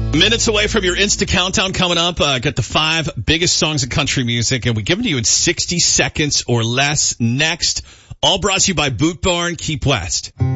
Minutes away from your Insta Countdown coming up. Got the 5 biggest songs in country music, and we give them to you in 60 seconds or less. Next, all brought to you by Boot Barn Keep West.